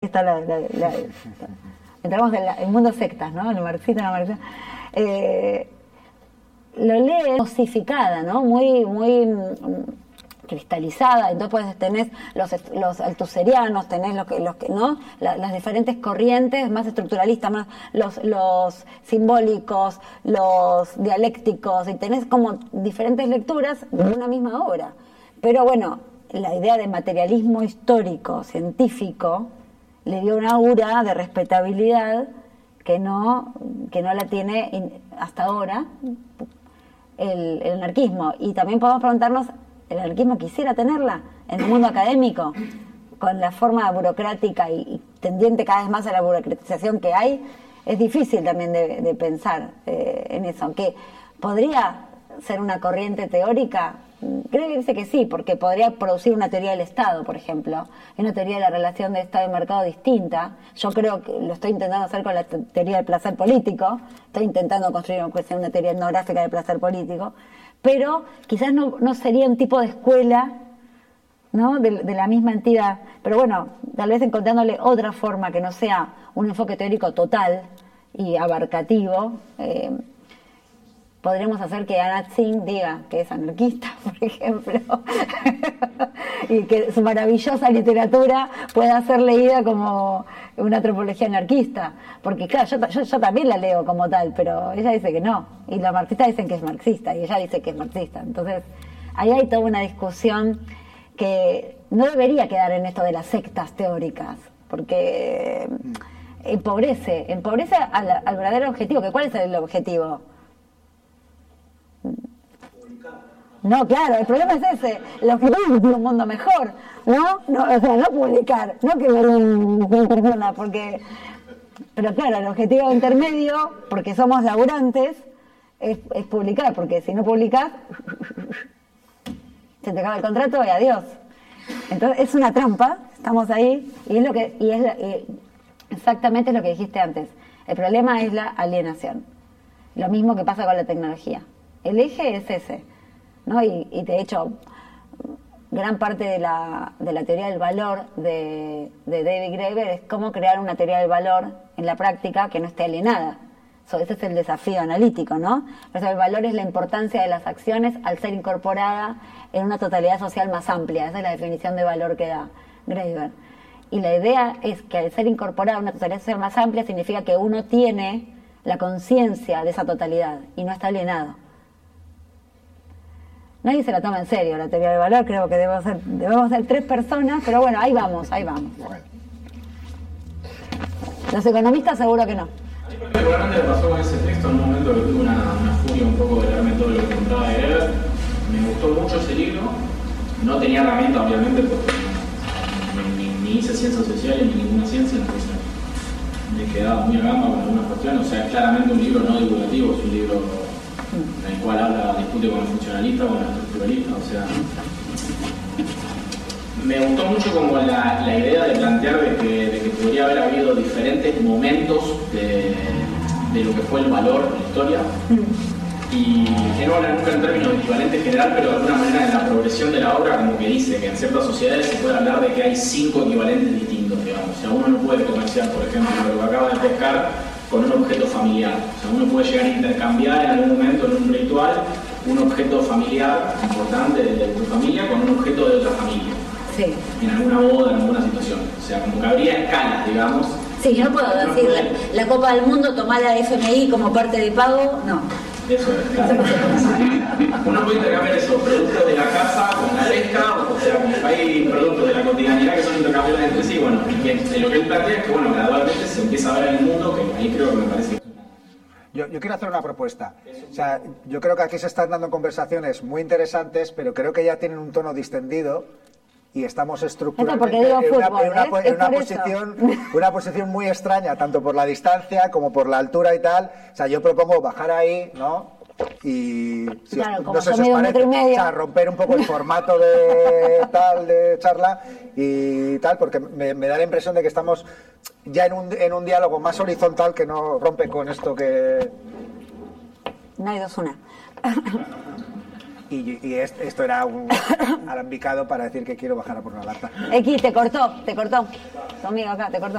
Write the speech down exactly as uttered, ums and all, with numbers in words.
está la... la, la entramos en la, el mundo sectas, ¿no? El marxista, la marxista. Eh, lo lee osificada, ¿no? Muy, muy cristalizada. Entonces pues tenés los, los altuserianos, tenés los que, los que ¿no? La, las diferentes corrientes más estructuralistas, más los, los simbólicos, los dialécticos, y tenés como diferentes lecturas de una misma obra. Pero bueno, la idea de materialismo histórico, científico, le dio una aura de respetabilidad que no, que no la tiene hasta ahora el, el anarquismo. Y también podemos preguntarnos, ¿el anarquismo quisiera tenerla en el mundo académico? Con la forma burocrática y, y tendiente cada vez más a la burocratización que hay, es difícil también de, de pensar eh, en eso. Aunque podría ser una corriente teórica, creo que dice que sí, porque podría producir una teoría del Estado, por ejemplo, una teoría de la relación de Estado y mercado distinta. Yo creo que lo estoy intentando hacer con la teoría del placer político, estoy intentando construir una teoría etnográfica del placer político, pero quizás no, no sería un tipo de escuela, ¿no? de, de la misma entidad, pero bueno, tal vez encontrándole otra forma que no sea un enfoque teórico total y abarcativo, eh, podremos hacer que Anat Singh diga que es anarquista, por ejemplo, y que su maravillosa literatura pueda ser leída como una antropología anarquista, porque claro, yo, yo, yo también la leo como tal, pero ella dice que no, y los marxistas dicen que es marxista, y ella dice que es marxista. Entonces, ahí hay toda una discusión que no debería quedar en esto de las sectas teóricas, porque empobrece, empobrece al, al verdadero objetivo, que ¿cuál es el objetivo? No, claro, el problema es ese, el objetivo es un mundo mejor, ¿no? no o sea, no publicar, no que ver una persona, porque, pero claro, el objetivo intermedio, porque somos laburantes, es, es publicar, porque si no publicas, se te acaba el contrato y adiós. Entonces es una trampa, estamos ahí, y es lo que, y es la, y exactamente lo que dijiste antes, el problema es la alienación, lo mismo que pasa con la tecnología. El eje es ese, ¿no? Y, y de hecho, gran parte de la, de la teoría del valor de, de David Graeber es cómo crear una teoría del valor en la práctica que no esté alienada. So, ese es el desafío analítico, ¿no? O sea, el valor es la importancia de las acciones al ser incorporada en una totalidad social más amplia. Esa es la definición de valor que da Graeber. Y la idea es que al ser incorporada en una totalidad social más amplia significa que uno tiene la conciencia de esa totalidad y no está alienado. Nadie se la toma en serio la teoría del valor, creo que debemos ser, debemos ser tres personas, pero bueno, ahí vamos, ahí vamos. Los economistas seguro que no. A mí particularmente me pasó con ese texto en un momento que tuve una, una furia un poco de leerme todo lo que contaba de Graeber. Me gustó mucho ese libro, no tenía herramienta obviamente porque ni, ni, ni hice ciencias sociales ni ninguna ciencia, entonces me quedaba muy a gamba con algunas cuestiones. O sea, es claramente un libro no divulgativo, es un libro en el cual habla, discute con el funcionalista, con el estructuralista, o sea, me gustó mucho como la, la idea de plantear de que, de que podría haber habido diferentes momentos de, de lo que fue el valor en la historia, y que no habla nunca en términos de equivalente general, pero de alguna manera en la progresión de la obra como que dice que en ciertas sociedades se puede hablar de que hay cinco equivalentes distintos, digamos. O sea, uno no puede comerciar, por ejemplo, lo que acaba de pescar con un objeto familiar. O sea, uno puede llegar a intercambiar en algún momento en un ritual un objeto familiar importante de, de tu familia con un objeto de otra familia. Sí. En alguna boda, en alguna situación. O sea, como que habría escalas, digamos. Sí, yo no puedo no decir puede... la, la Copa del Mundo, tomar la F M I como parte de pago, no. Eso es, claro. Uno puede intercambiar esos productos de la casa con la pesca, o sea, como hay productos de la cotidianidad que son intercambiables entre sí. Bueno, y lo que él plantea es que, bueno, gradualmente se empieza a ver en el mundo, que ahí creo que me parece. Yo, yo quiero hacer una propuesta. O sea, yo creo que aquí se están dando conversaciones muy interesantes, pero creo que ya tienen un tono distendido y estamos estructuralmente en una, fútbol, en una, ¿eh? en una posición, una posición muy extraña, tanto por la distancia como por la altura y tal. O sea, yo propongo bajar ahí, ¿no? Y si claro, os, como no sé si os parece, o sea, romper un poco el formato de tal de charla y tal, porque me, me da la impresión de que estamos ya en un, en un diálogo más horizontal que no rompe con esto que... No hay dos una. Y, y esto era un alambicado para decir que quiero bajar a por una lata. X, te cortó, te cortó. Tu amigo acá, te cortó.